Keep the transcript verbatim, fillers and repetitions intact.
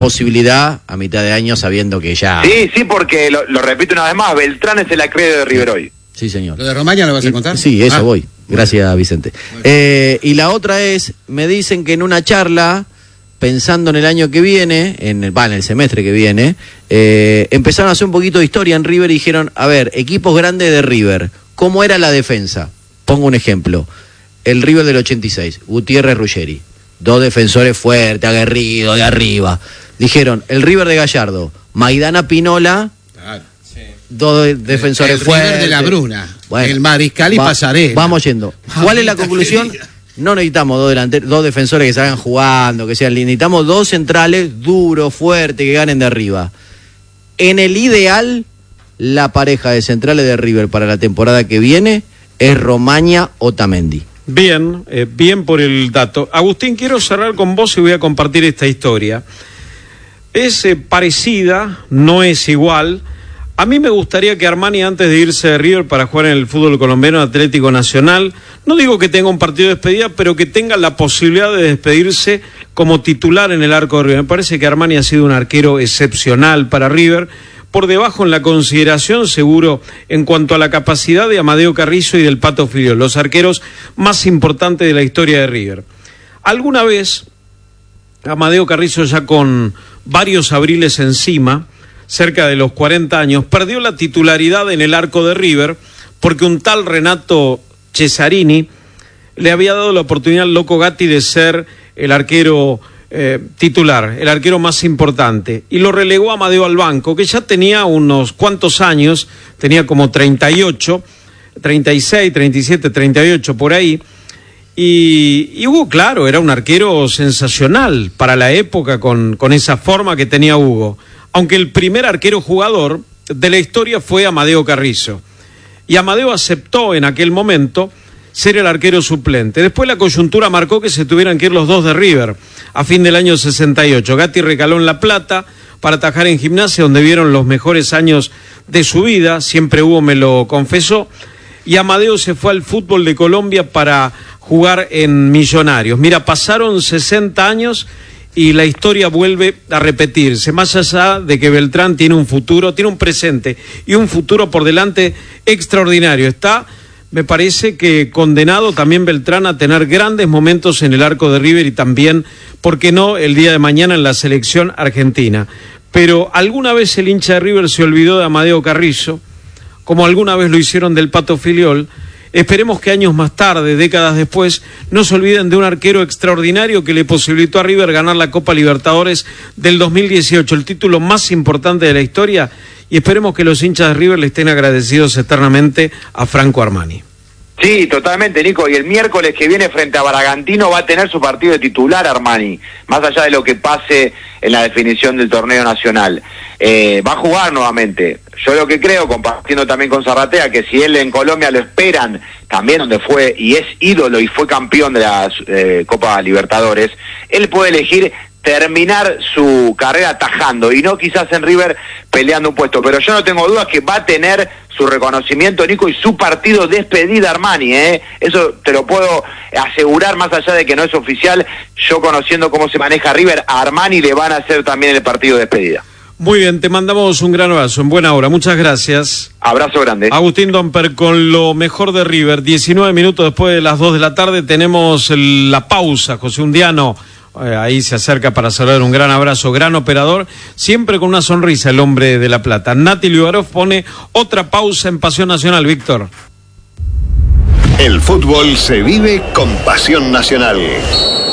posibilidad a mitad de año sabiendo que ya... Sí, sí, porque lo, lo repito una vez más, Beltrán es el acreedor de River hoy. Sí, señor. ¿Lo de Romaña lo vas a contar? Sí, eso ah. voy. Gracias, Vicente. Eh, y la otra es, me dicen que en una charla, pensando en el año que viene, en el, va, en el semestre que viene, eh, empezaron a hacer un poquito de historia en River y dijeron, a ver, equipos grandes de River, ¿cómo era la defensa? Pongo un ejemplo. El River del ochenta y seis, Gutiérrez, Ruggeri. Dos defensores fuertes, aguerridos, de arriba. Dijeron, el River de Gallardo, Maidana, Pinola, claro, sí. Dos de, defensores el fuertes. El River de la Bruna, bueno, el Mariscal y va, Pasarela. Vamos yendo. ¿Cuál es la conclusión? Querida. No necesitamos dos delanteros, dos defensores que salgan jugando, que sean lindos. Necesitamos dos centrales duros, fuertes, que ganen de arriba. En el ideal, la pareja de centrales de River para la temporada que viene es Romaña Otamendi. Bien, eh, bien por el dato. Agustín, quiero cerrar con vos y voy a compartir esta historia. Es eh, parecida, no es igual. A mí me gustaría que Armani, antes de irse de River para jugar en el fútbol colombiano Atlético Nacional, no digo que tenga un partido de despedida, pero que tenga la posibilidad de despedirse como titular en el arco de River. Me parece que Armani ha sido un arquero excepcional para River, por debajo en la consideración, seguro, en cuanto a la capacidad de Amadeo Carrizo y del Pato Filiol, los arqueros más importantes de la historia de River. Alguna vez, Amadeo Carrizo, ya con varios abriles encima, cerca de los cuarenta años, perdió la titularidad en el arco de River porque un tal Renato Cesarini le había dado la oportunidad al Loco Gatti de ser el arquero eh, titular, el arquero más importante, y lo relegó a Amadeo al banco, que ya tenía unos cuantos años, tenía como treinta y ocho, treinta y seis, treinta y siete, treinta y ocho por ahí, y, y Hugo, claro, era un arquero sensacional para la época con, con esa forma que tenía Hugo, aunque el primer arquero jugador de la historia fue Amadeo Carrizo, y Amadeo aceptó en aquel momento ser el arquero suplente. Después la coyuntura marcó que se tuvieran que ir los dos de River a fin del año sesenta y ocho. Gatti recaló en La Plata para atajar en Gimnasia, donde vieron los mejores años de su vida, siempre Hugo me lo confesó, y Amadeo se fue al fútbol de Colombia para jugar en Millonarios. Mira, pasaron sesenta años y la historia vuelve a repetirse, más allá de que Beltrán tiene un futuro, tiene un presente y un futuro por delante extraordinario. Está, me parece que condenado también Beltrán a tener grandes momentos en el arco de River y también, ¿por qué no?, el día de mañana en la selección argentina. Pero alguna vez el hincha de River se olvidó de Amadeo Carrizo, como alguna vez lo hicieron del Pato Filiol. Esperemos que años más tarde, décadas después, no se olviden de un arquero extraordinario que le posibilitó a River ganar la Copa Libertadores del dos mil dieciocho, el título más importante de la historia, y esperemos que los hinchas de River le estén agradecidos eternamente a Franco Armani. Sí, totalmente, Nico, y el miércoles que viene frente a Bragantino va a tener su partido de titular Armani, más allá de lo que pase en la definición del torneo nacional. Eh, va a jugar nuevamente. Yo lo que creo, compartiendo también con Zarratea, que si él en Colombia lo esperan, también donde fue y es ídolo y fue campeón de la eh, Copa Libertadores, él puede elegir terminar su carrera atajando y no quizás en River peleando un puesto, pero yo no tengo dudas que va a tener su reconocimiento, Nico, y su partido despedida Armani, ¿eh? Eso te lo puedo asegurar, más allá de que no es oficial. Yo, conociendo cómo se maneja River, a Armani le van a hacer también el partido de despedida. Muy bien, te mandamos un gran abrazo, en buena hora, muchas gracias. Abrazo grande. Agustín Domper con lo mejor de River, diecinueve minutos después de las dos de la tarde, tenemos el, la pausa. José Undiano eh, ahí se acerca para saludar, un gran abrazo, gran operador, siempre con una sonrisa el hombre de La Plata. Nati Liubarov pone otra pausa en Pasión Nacional, Víctor. El fútbol se vive con Pasión Nacional.